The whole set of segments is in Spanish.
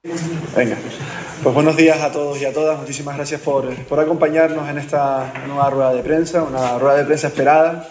Venga, pues buenos días a todos y a todas. Muchísimas gracias por acompañarnos en esta nueva rueda de prensa, una rueda de prensa esperada,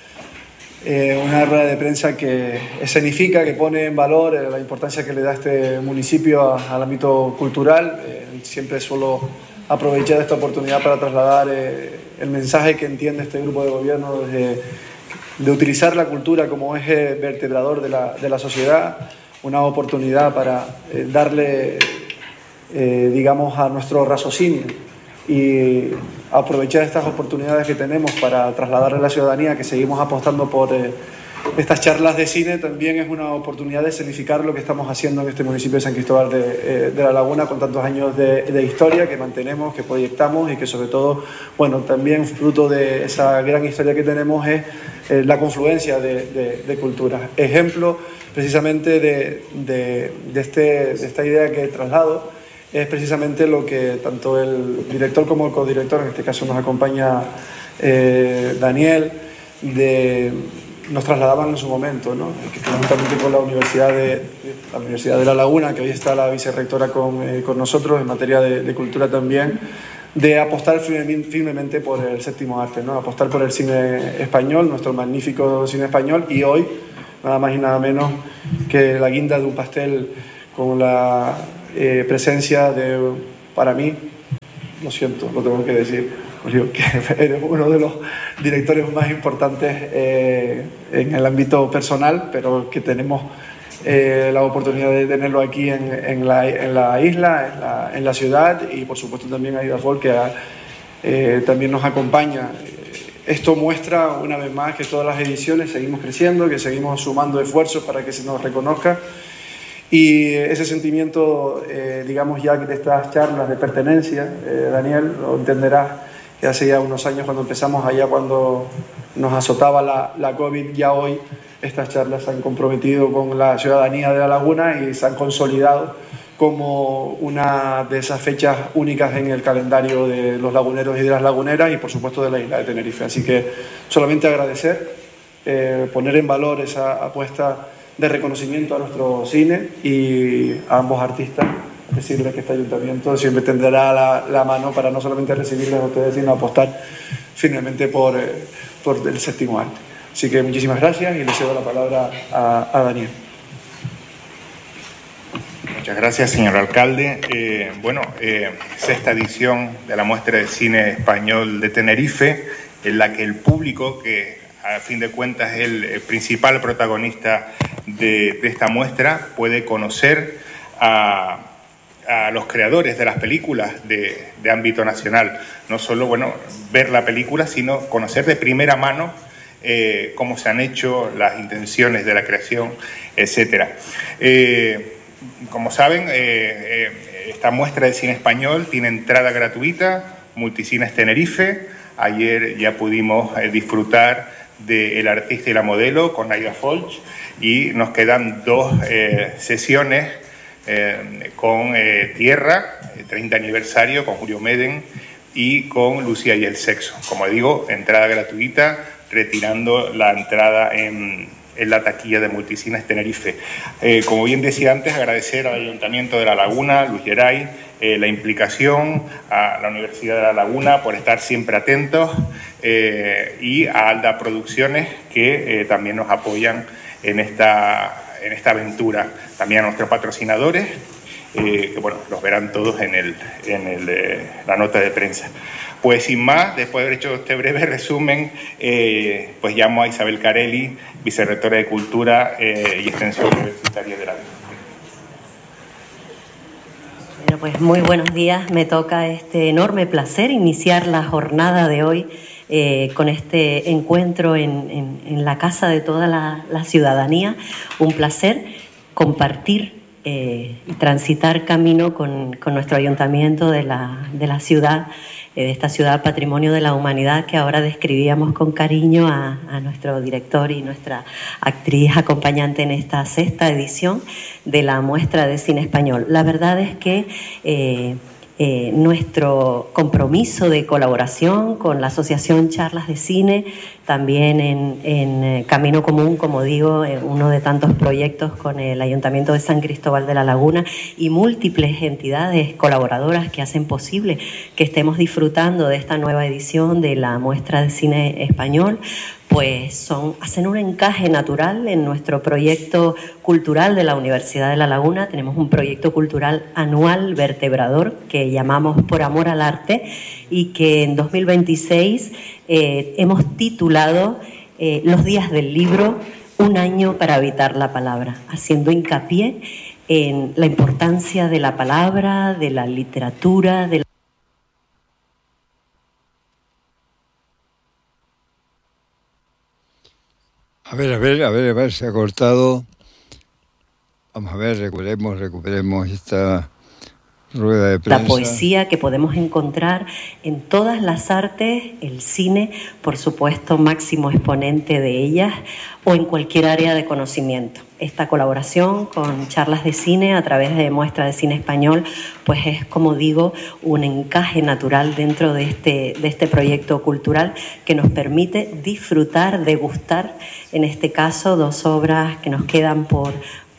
una rueda de prensa que escenifica, que pone en valor la importancia que le da este municipio al ámbito cultural. Siempre suelo aprovechar esta oportunidad para trasladar el mensaje que entiende este grupo de gobierno de utilizar la cultura como eje vertebrador de la sociedad. Una oportunidad para darle, digamos, a nuestro raciocinio y aprovechar estas oportunidades que tenemos para trasladarle a la ciudadanía que seguimos apostando por estas charlas de cine. También es una oportunidad de escenificar lo que estamos haciendo en este municipio de San Cristóbal de la Laguna, con tantos años de historia que mantenemos, que proyectamos y que sobre todo, bueno, también fruto de esa gran historia que tenemos es la confluencia de culturas. Ejemplo precisamente de esta idea que traslado es precisamente lo que tanto el director como el codirector, en este caso nos acompaña Daniel, nos trasladaban en su momento, ¿no? Que juntamente con la Universidad de La Laguna, que hoy está la vicerrectora con nosotros en materia de cultura también, de apostar firmemente por el séptimo arte, ¿no? Apostar por el cine español, nuestro magnífico cine español, y hoy nada más y nada menos que la guinda de un pastel con la presencia de, para mí, lo siento, lo tengo que decir, Julio, que eres uno de los directores más importantes en el ámbito personal, pero que tenemos la oportunidad de tenerlo aquí en la isla, en la ciudad, y por supuesto también a Ida Folk, que también nos acompaña. Esto muestra una vez más que todas las ediciones seguimos creciendo, que seguimos sumando esfuerzos para que se nos reconozca, y ese sentimiento, digamos, ya de estas charlas de pertenencia, Daniel, lo entenderás, que hace ya unos años cuando empezamos, allá cuando nos azotaba la COVID, ya hoy estas charlas se han comprometido con la ciudadanía de La Laguna y se han consolidado como una de esas fechas únicas en el calendario de los laguneros y de las laguneras, y por supuesto de la isla de Tenerife. Así que solamente agradecer, poner en valor esa apuesta de reconocimiento a nuestro cine y a ambos artistas, decirles que este ayuntamiento siempre tenderá la mano para no solamente recibirles a ustedes, sino apostar firmemente por el séptimo arte. Así que muchísimas gracias y le cedo la palabra a Daniel. Muchas gracias, señor alcalde. Sexta edición de la Muestra de Cine Español de Tenerife, en la que el público, que a fin de cuentas es el principal protagonista de esta muestra, puede conocer a los creadores de las películas de ámbito nacional. No solo, ver la película, sino conocer de primera mano cómo se han hecho, las intenciones de la creación, etcétera. Como saben, esta muestra de cine español tiene entrada gratuita, Multicines Tenerife. Ayer ya pudimos disfrutar de El artista y la modelo con Aida Folk, y nos quedan dos sesiones con Tierra, 30 aniversario, con Julio Meden, y con Lucía y el sexo. Como digo, entrada gratuita, retirando la entrada en la taquilla de Multicines Tenerife. Como bien decía antes, agradecer al Ayuntamiento de La Laguna, Luis Geray, la implicación, a la Universidad de La Laguna por estar siempre atentos, y a Alda Producciones, que también nos apoyan en esta aventura. También a nuestros patrocinadores, que los verán todos en la nota de prensa. Pues sin más, después de haber hecho este breve resumen, pues llamo a Isabel Carelli, vicerrectora de Cultura y Extensión Universitaria de la vida. Bueno, pues muy buenos días. Me toca este enorme placer iniciar la jornada de hoy con este encuentro en la casa de toda la ciudadanía. Un placer compartir y transitar camino con nuestro ayuntamiento de la ciudad, de esta ciudad Patrimonio de la Humanidad, que ahora describíamos con cariño a nuestro director y nuestra actriz acompañante en esta sexta edición de la Muestra de Cine Español. La verdad es que nuestro compromiso de colaboración con la Asociación Charlas de Cine, también en Camino Común, como digo, uno de tantos proyectos con el Ayuntamiento de San Cristóbal de la Laguna y múltiples entidades colaboradoras que hacen posible que estemos disfrutando de esta nueva edición de la Muestra de Cine Español. Pues hacen un encaje natural en nuestro proyecto cultural de la Universidad de La Laguna. Tenemos un proyecto cultural anual vertebrador que llamamos Por Amor al Arte y que en 2026 hemos titulado Los Días del Libro, un año para habitar la palabra, haciendo hincapié en la importancia de la palabra, de la literatura, de la... A ver, se ha cortado. Vamos a ver, recuperemos esta rueda de prensa. La poesía que podemos encontrar en todas las artes, el cine, por supuesto, máximo exponente de ellas, o en cualquier área de conocimiento. Esta colaboración con Charlas de Cine a través de Muestra de Cine Español, pues es, como digo, un encaje natural dentro de este proyecto cultural que nos permite disfrutar, degustar, en este caso, 2 obras que nos quedan por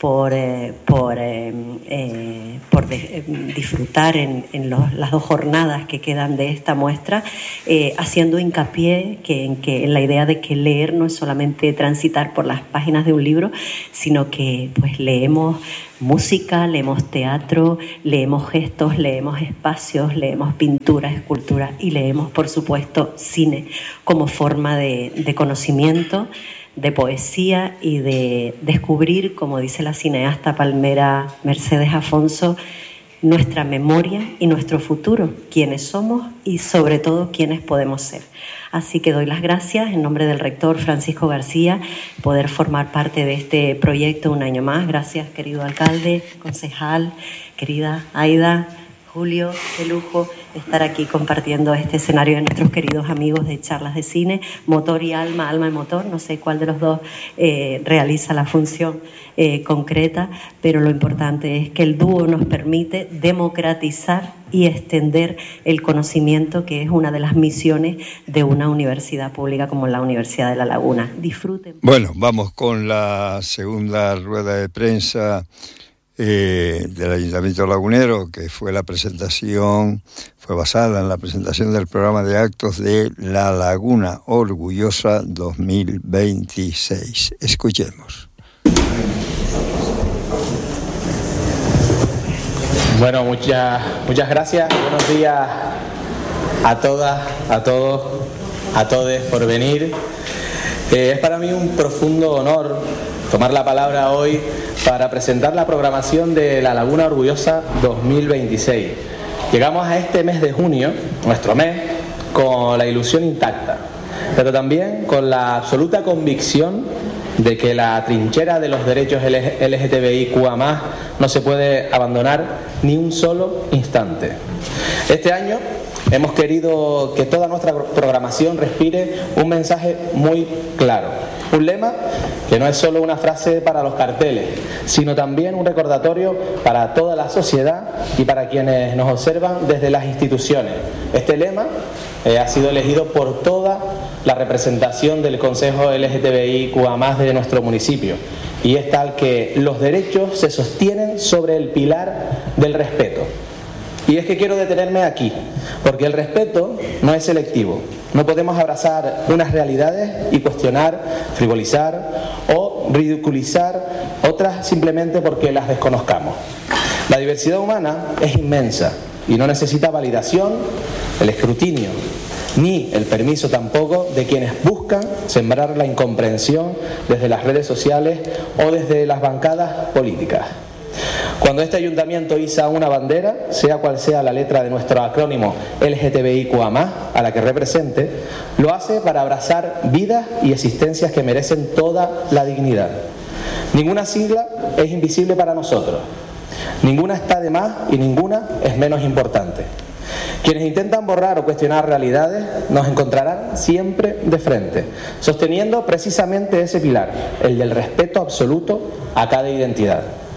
disfrutar en las 2 jornadas que quedan de esta muestra, haciendo hincapié en la idea de que leer no es solamente transitar por las páginas de un libro, sino que pues leemos música, leemos teatro, leemos gestos, leemos espacios, leemos pintura, escultura y leemos, por supuesto, cine como forma de conocimiento, de poesía y de descubrir, como dice la cineasta palmera Mercedes Afonso, nuestra memoria y nuestro futuro, quiénes somos y sobre todo quiénes podemos ser. Así que doy las gracias en nombre del rector Francisco García, poder formar parte de este proyecto un año más. Gracias, querido alcalde, concejal, querida Aida, Julio, qué lujo estar aquí compartiendo este escenario de nuestros queridos amigos de Charlas de Cine, Motor y Alma, Alma y Motor, no sé cuál de los dos realiza la función concreta, pero lo importante es que el dúo nos permite democratizar y extender el conocimiento, que es una de las misiones de una universidad pública como la Universidad de La Laguna. Disfruten. Bueno, vamos con la segunda rueda de prensa del Ayuntamiento Lagunero, que fue basada en la presentación del programa de actos de La Laguna Orgullosa 2026. Escuchemos. Bueno, muchas gracias. Buenos días a todas, a todos, a todes por venir. Es para mí un profundo honor tomar la palabra hoy para presentar la programación de La Laguna Orgullosa 2026. Llegamos a este mes de junio, nuestro mes, con la ilusión intacta, pero también con la absoluta convicción de que la trinchera de los derechos LGTBIQA+ no se puede abandonar ni un solo instante. Este año hemos querido que toda nuestra programación respire un mensaje muy claro, un lema que no es solo una frase para los carteles, sino también un recordatorio para toda la sociedad y para quienes nos observan desde las instituciones. Este lema ha sido elegido por toda la representación del Consejo LGTBIQA+ de nuestro municipio y es tal que los derechos se sostienen sobre el pilar del respeto. Y es que quiero detenerme aquí, porque el respeto no es selectivo. No podemos abrazar unas realidades y cuestionar, frivolizar o ridiculizar otras simplemente porque las desconozcamos. La diversidad humana es inmensa y no necesita validación, el escrutinio, ni el permiso tampoco de quienes buscan sembrar la incomprensión desde las redes sociales o desde las bancadas políticas. Cuando este ayuntamiento iza una bandera, sea cual sea la letra de nuestro acrónimo LGTBIQA+, a la que represente, lo hace para abrazar vidas y existencias que merecen toda la dignidad. Ninguna sigla es invisible para nosotros, ninguna está de más y ninguna es menos importante. Quienes intentan borrar o cuestionar realidades nos encontrarán siempre de frente, sosteniendo precisamente ese pilar, el del respeto absoluto a cada identidad.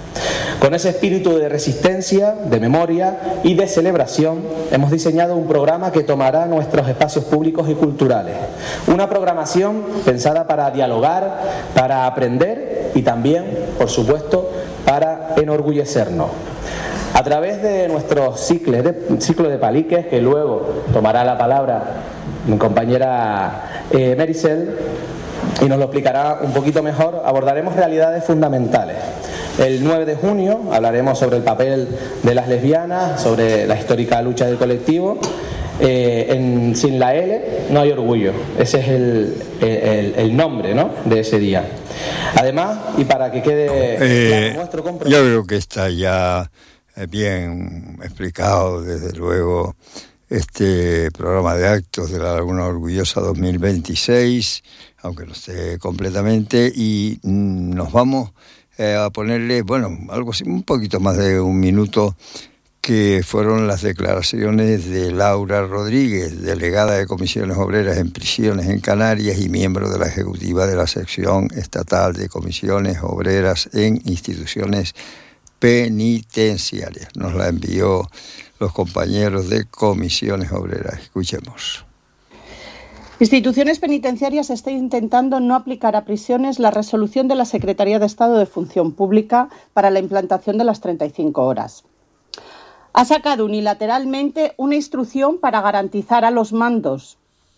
Con ese espíritu de resistencia, de memoria y de celebración, hemos diseñado un programa que tomará nuestros espacios públicos y culturales. Una programación pensada para dialogar, para aprender y también, por supuesto, para enorgullecernos. A través de nuestro ciclo de paliques, que luego tomará la palabra mi compañera Merisel y nos lo explicará un poquito mejor, abordaremos realidades fundamentales. El 9 de junio hablaremos sobre el papel de las lesbianas, sobre la histórica lucha del colectivo. Sin la L no hay orgullo. Ese es el nombre, ¿no?, de ese día. Además, y para que quede nuestro compromiso... Yo creo que está ya bien explicado, desde luego, este programa de actos de la Laguna Orgullosa 2026, aunque no esté completamente, y nos vamos a ponerle, bueno, algo así, un poquito más de un minuto, que fueron las declaraciones de Laura Rodríguez, delegada de Comisiones Obreras en Prisiones en Canarias y miembro de la ejecutiva de la sección estatal de Comisiones Obreras en Instituciones Penitenciarias. Nos la envió los compañeros de Comisiones Obreras. Escuchemos. Instituciones Penitenciarias está intentando no aplicar a prisiones la resolución de la Secretaría de Estado de Función Pública para la implantación de las 35 horas. Ha sacado unilateralmente una instrucción para garantizar a los mandos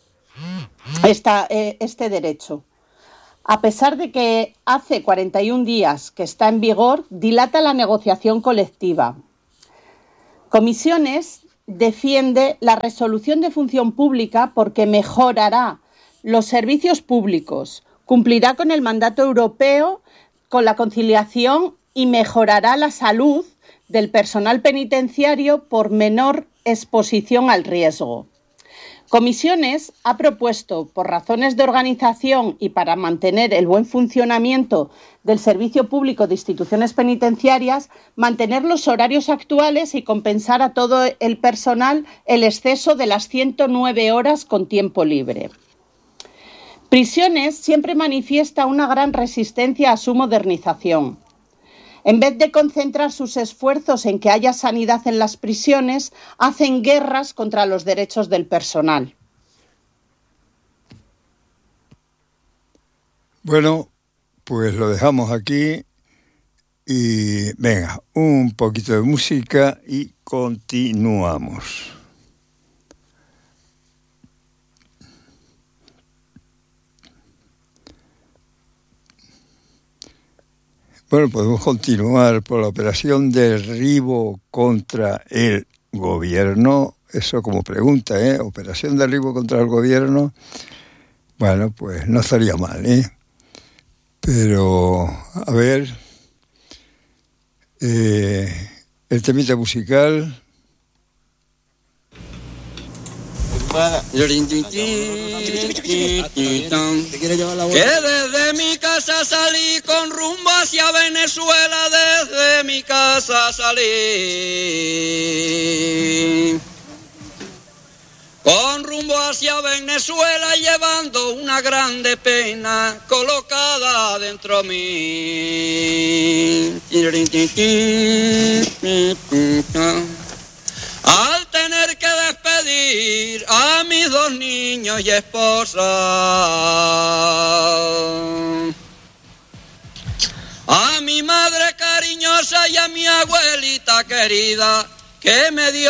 este derecho. A pesar de que hace 41 días que está en vigor, dilata la negociación colectiva. Comisiones defiende la resolución de función pública porque mejorará los servicios públicos, cumplirá con el mandato europeo, con la conciliación y mejorará la salud del personal penitenciario por menor exposición al riesgo. Comisiones ha propuesto, por razones de organización y para mantener el buen funcionamiento del servicio público de instituciones penitenciarias, mantener los horarios actuales y compensar a todo el personal el exceso de las 109 horas con tiempo libre. Prisiones siempre manifiesta una gran resistencia a su modernización. En vez de concentrar sus esfuerzos en que haya sanidad en las prisiones, hacen guerras contra los derechos del personal. Bueno, pues lo dejamos aquí y venga, un poquito de música y continuamos. Bueno, podemos continuar por la operación derribo contra el gobierno. Eso como pregunta, ¿eh? Operación derribo contra el gobierno. Bueno, pues no estaría mal, ¿eh? Pero, a ver, el temita musical... Que desde mi casa salí con rumbo hacia Venezuela, desde mi casa salí con rumbo hacia Venezuela, llevando una grande pena colocada dentro mí. Al tener que despedir a mis dos niños y esposa, a mi madre cariñosa y a mi abuelita querida, que me dio